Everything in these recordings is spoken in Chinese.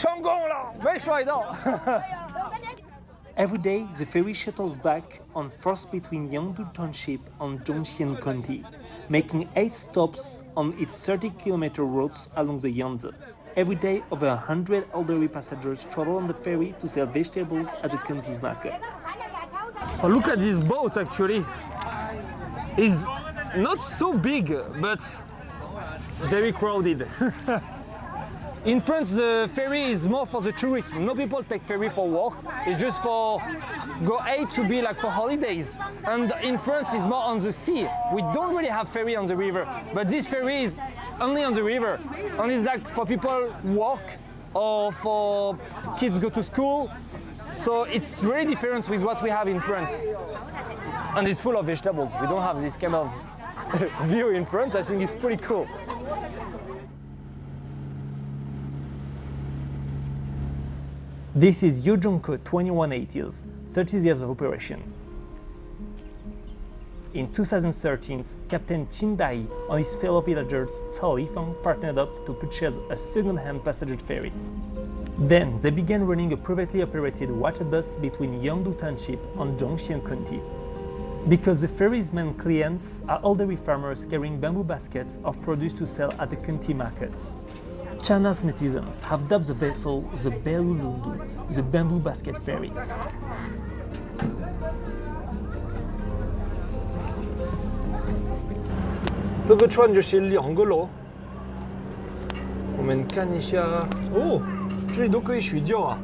成功了，没摔到。 Every day, the ferry shuttles back on force between Yangdu Township and Zhongxian County, making 8 stops on its 30-kilometer routes along the Yangtze. Every day, over 100 elderly passengers travel on the ferry to sell vegetables at the county's market. Oh, look at this boat, actually. It's not so big, but it's very crowded. In France, the ferry is more for the tourists. No people take ferry for work. It's just for go A to B, like for holidays. And in France, it's more on the sea. We don't really have ferry on the river, but this ferry is only on the river. And it's like for people work or for kids go to school. So it's really different with what we have in France. And it's full of vegetables. We don't have this kind of view in France. I think it's pretty cool. This is Yuzhongke 2180s, 30 years of operation. In 2013, Captain Qin Dai and his fellow villagers Cao Yifeng partnered up to purchase a second-hand passenger ferry. Then they began running a privately operated water bus between Yangdu Township and Zhongxian County. Because the ferry's main clients are elderly farmers carrying bamboo baskets of produce to sell at the county market. China's netizens have dubbed the vessel the Beilulundu, the bamboo basket ferry. 这个船就是2个楼。我们看一下，哦，这里都可以睡觉啊。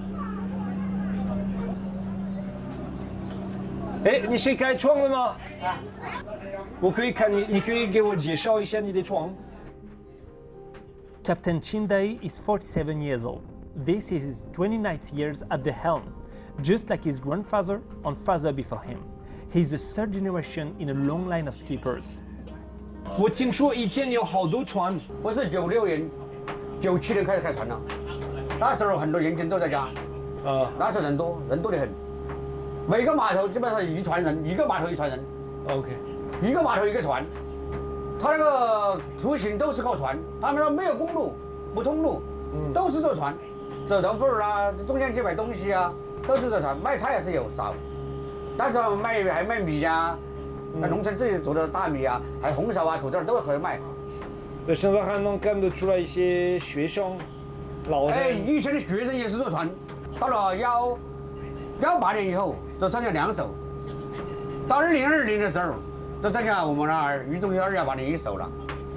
哎，你是开窗的吗？我可以看你，你可以给我介绍一下你的床。 Captain Qin Dai is 47 years old. This is his 29th years at the helm, just like his grandfather and father before him. He's the third generation in a long line of skippers. 我听说以前有好多船。 我是96年、97年开始开船了，那时候很多年轻人都在家，那时候人多得很，每个码头基本上一船人，一个码头一船人 OK， 一个码头一个船。 他那个出行都是靠船，他们说没有公路，不通路，都是坐船，走豆腐啊，中间去买东西啊，都是坐船。卖菜也是有少，那时候还卖米呀，农村自己做的大米啊，还红烧啊、土豆都会回来卖。 对，现在还能看得出来一些学生，老人。 哎，以前的学生也是坐船，到了18年以后，就剩下2艘，到2020年的时候。 就剩下我们那儿渝中学2把那1艘了。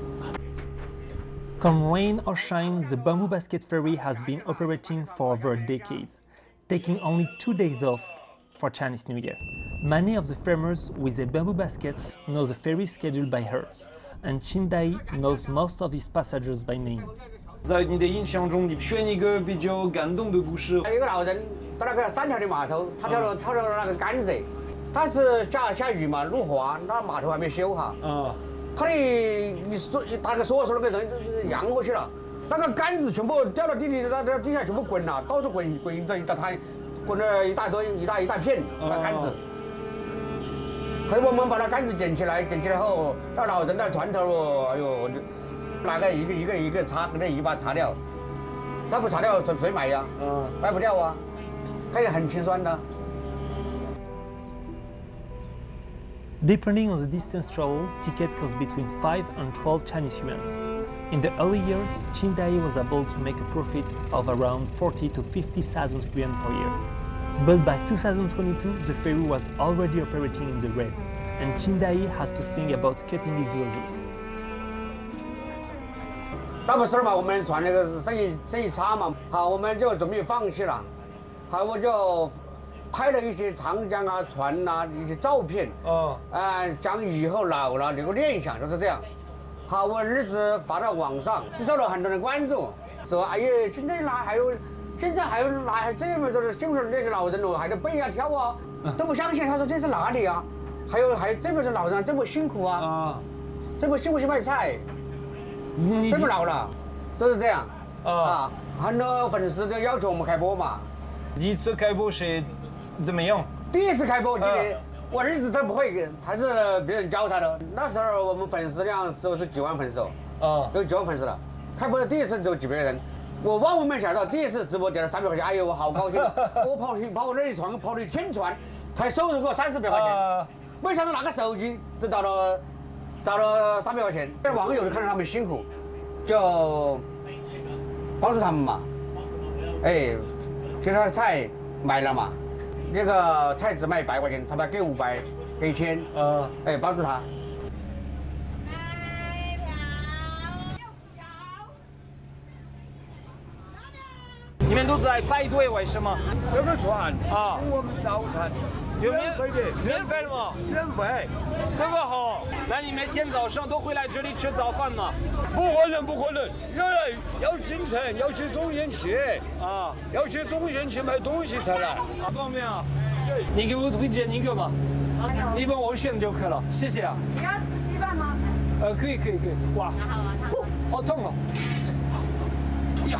Come rain or shine, the bamboo basket ferry has been operating for over a decade, taking only 2 days off for Chinese New Year. Many of the farmers with their bamboo baskets know the ferry schedule by heart, and Qin Dai knows most of his passengers by name. 在你的印象中，你选一个比较感动的故事。 有一个老人到那个3条的码头，他挑了那个甘蔗。 他是下雨嘛，路滑，那码头还没修哈。他的一打个锁那个人就是扬过去了，那个杆子全部掉到地里，那地下全部滚了，到处滚着一大滩，滚了一大堆，一大片那杆子。后我们把那杆子捡起来后，那老人在船头，哎呦，拿个一个擦，跟那一把擦掉，他不擦掉谁买呀？卖不掉啊，他也很心酸的。 Depending on the distance traveled, ticket cost between 5 and 12 Chinese yuan. In the early years, Qin Dai was able to make a profit of around 40 to 50,000 yuan per year. But by 2022, the ferry was already operating in the red, and Qin Dai has to think about cutting his losses. 那不是嘛，我们船那个生意差嘛，好，我们就准备放弃了，好，我就。 拍了一些长江啊、船啊一些照片，讲以后老了有个念想，就是这样。好，我儿子发到网上，受到很多人关注，说哎呀，现在还有这么多的，就是那些老人哦，还得背啊跳啊，都不相信。他说这是哪里啊？还有这么多老人这么辛苦啊，这么辛苦去卖菜，这么老了，都是这样啊。很多粉丝就要求我们开播嘛。 第一次开播是。 怎么样？ 第一次开播，我儿子都不会，还是别人教他的。那时候我们粉丝量是几万粉丝哦，有9万粉丝了。开播的第一次就几百人， 我万万没想到，第一次直播点了300块钱，哎呦，我好高兴！我跑我那一船跑了1000船，才收入过30百块钱。没想到拿个手机就找了300块钱。网友就看到他们辛苦，就帮助他们嘛。哎，给他菜买了嘛，那个菜只卖100块钱，他们给500，给1000，哎，帮助他。 你们都在排队，为什么？ 这个船啊， 我们早餐有免费的， 免费的吗？ 免费。 这个好。那你每天早上都会来这里吃早饭吗？ 不可能，不可能，要进城，要去中心去啊， 要去中心去买东西才来。 方便啊。你给我推荐一个嘛，你帮我选就可以了，谢谢啊。 你要吃稀饭吗？ 可以。哇，好痛哦。呀。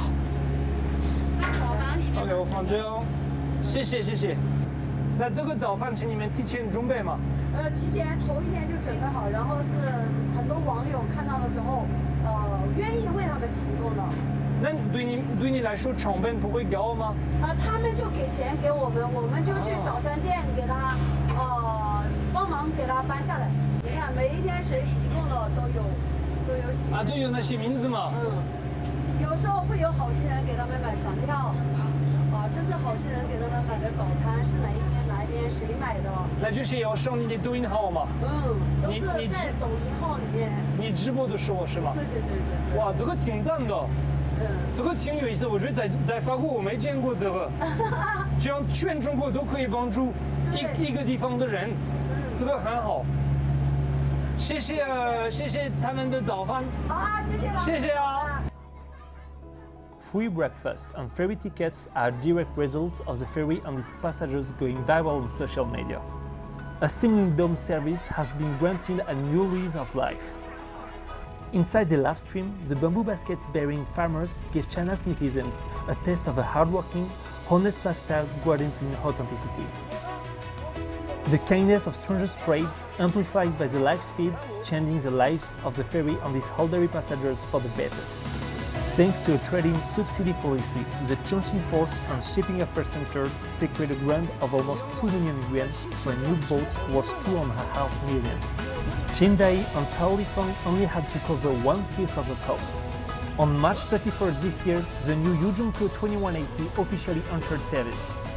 OK， 我放这哦，谢谢。那这个早饭请你们提前准备吗？ 提前头一天就准备好，然后是很多网友看到了之后，愿意为他们提供的。 那对你来说成本不会高吗？ 他们就给钱给我们，我们就去早餐店给他，帮忙给他搬下来。你看每一天谁提供的都有写。 都有那些名字吗？ 有时候会有好心人给他们买船票。 这是好心人给他们买的早餐，是哪一天谁买的？ 那就是要上你的抖音号吗？ 都是在抖音号里面。 你直播的时候是吗？ 对。 哇，这个挺赞的。这个挺有意思，我觉得在法国我没见过这个，这样全中国都可以帮助一个地方的人，这个很好。谢谢他们的早饭。 好，谢谢啊。 Free breakfast and ferry tickets are a direct result of the ferry and its passengers going viral on social media. A seemingly dumb service has been granted a new lease of life. Inside the live stream, the bamboo baskets bearing farmers give China's netizens a taste of a hardworking, honest lifestyle grounded in authenticity. The kindness of strangers' praise, amplified by the live feed, changing the lives of the ferry and its elderly passengers for the better. Thanks to a trading subsidy policy, the Chongqing port and shipping affairs centers secured a grant of almost 2 million yuan for a new boat worth 2.5 million. Qingdai and Caolifang only had to cover 1/5 of the cost. On March 31st this year, the new Yuzhongkou 2180 officially entered service.